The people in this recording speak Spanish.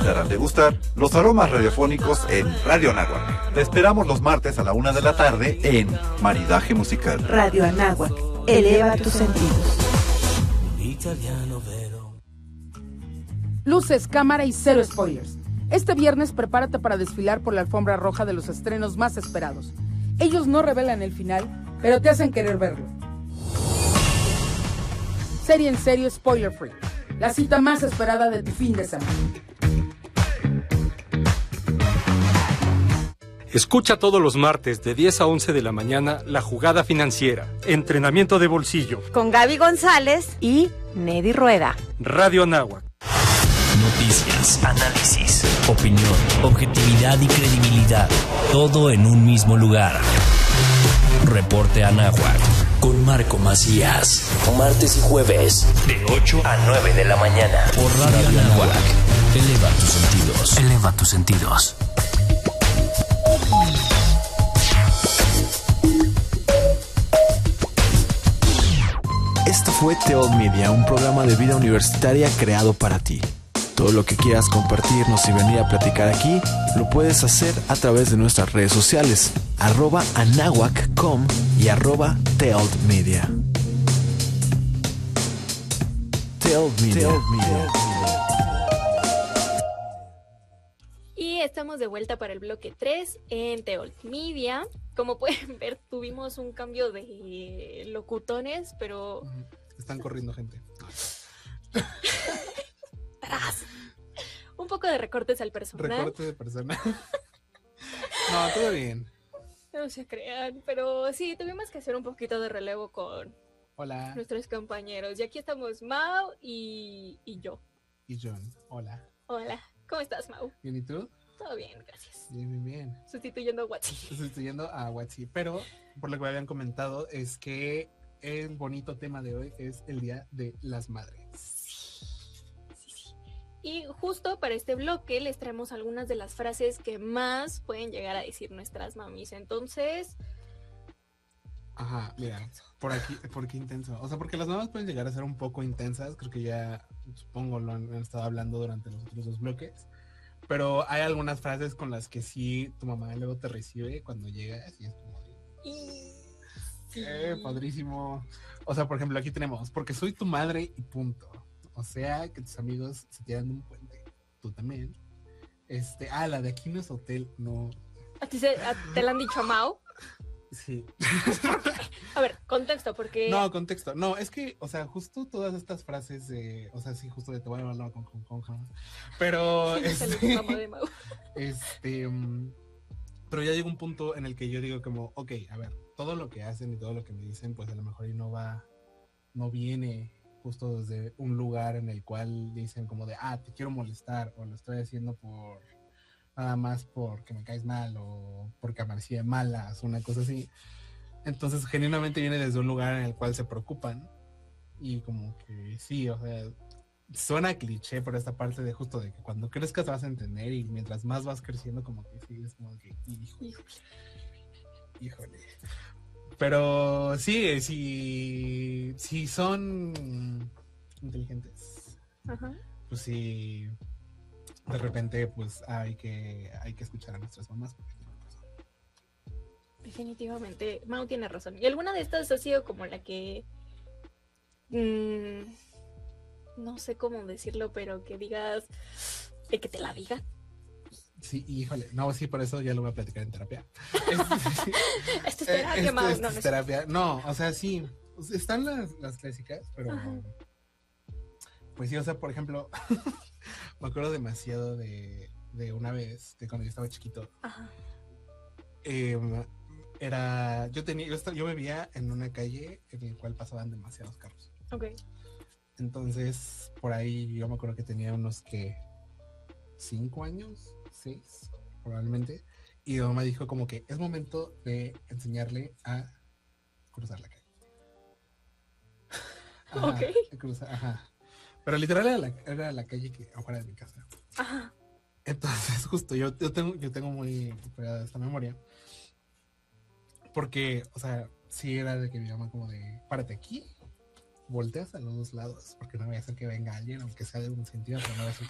darán de gustar los aromas radiofónicos en Radio Anáhuac. Te esperamos los martes a la 1 de la tarde en Maridaje Musical. Radio Anáhuac, eleva tus sentidos. Luces, cámara y cero spoilers. Este viernes prepárate para desfilar por la alfombra roja de los estrenos más esperados. Ellos no revelan el final, pero te hacen querer verlo. Serie en serio spoiler free. La cita más esperada de tu fin de semana. Escucha todos los martes de 10 a 11 de la mañana La Jugada Financiera, entrenamiento de bolsillo. Con Gaby González y Nedy Rueda. Radio Anáhuac. Noticias, análisis, opinión, objetividad y credibilidad. Todo en un mismo lugar. Reporte Anáhuac con Marco Macías. Martes y jueves de 8 a 9 de la mañana por Radio Anáhuac. Eleva tus sentidos. Eleva tus sentidos. Esto fue The Old Media, un programa de vida universitaria creado para ti. Todo lo que quieras compartirnos y venir a platicar aquí, lo puedes hacer a través de nuestras redes sociales, @anahuac.com y @theoldmedia. The Old Media. Y estamos de vuelta para el bloque 3 en The Old Media. Como pueden ver, tuvimos un cambio de locutones, pero... Están corriendo gente. Un poco de recortes al personal. Recortes de personal. No, todo bien. No se crean, pero sí, tuvimos que hacer un poquito de relevo con Hola. nuestros compañeros. Y aquí estamos Mau y yo. Y John, hola. Hola, ¿cómo estás, Mau? ¿Bien y tú? Todo bien, gracias. Bien. Sustituyendo a Watsi. Sustituyendo a Watsi. Pero, por lo que me habían comentado, es que el bonito tema de hoy es el Día de las Madres. Y justo para este bloque les traemos algunas de las frases que más pueden llegar a decir nuestras mamis. Entonces... Ajá, mira, ¿por qué intenso? O sea, porque las mamás pueden llegar a ser un poco intensas. Creo que ya, supongo, lo han estado hablando durante los otros 2 bloques. Pero hay algunas frases con las que sí tu mamá luego te recibe cuando llegas y es como de... padrísimo. O sea, por ejemplo, aquí tenemos, porque soy tu madre y punto. O sea, que tus amigos se tiran de un puente. Tú también. La de aquí no es hotel, no. ¿Te la han dicho a Mau? Sí. A ver, contexto, porque... No, contexto. No, es que, o sea, justo todas estas frases de... O sea, sí, justo de te voy a hablar con jamás. Pero... pero ya llega un punto en el que yo digo como, ok, a ver, todo lo que hacen y todo lo que me dicen, pues a lo mejor y no viene justo desde un lugar en el cual dicen como de, te quiero molestar, o lo estoy haciendo por nada más porque me caes mal, o porque amanecí de malas, una cosa así. Entonces genuinamente viene desde un lugar en el cual se preocupan, y como que sí, o sea, suena cliché por esta parte de justo de que cuando crezcas vas a entender, y mientras más vas creciendo como que sí, es como que híjole. Pero sí, sí son inteligentes. Ajá. Pues sí, de repente pues hay que escuchar a nuestras mamás. Definitivamente, Mau tiene razón. ¿Y alguna de estas ha sido como la que... no sé cómo decirlo, pero que digas... de que te la digan? Sí, híjole, no, sí, por eso ya lo voy a platicar en terapia. Esto es terapia, Mau. No, es terapia. No, o sea, sí, están las clásicas, pero... Ajá. Pues sí, o sea, por ejemplo, me acuerdo demasiado de una vez, de cuando yo estaba chiquito. Ajá. Yo vivía en una calle en la cual pasaban demasiados carros. Ok. Entonces, por ahí yo me acuerdo que tenía unos 5 años, 6, probablemente. Y mi mamá dijo como que es momento de enseñarle a cruzar la calle. Ajá, ok. Ajá. Pero literal era la calle que afuera de mi casa. Ajá. Entonces, justo, yo tengo muy pegada esta memoria. Porque, o sea, sí era de que mi mamá como de, párate aquí, volteas a los 2 lados, porque no voy a hacer que venga alguien, aunque sea de un sentido, pero no voy a hacer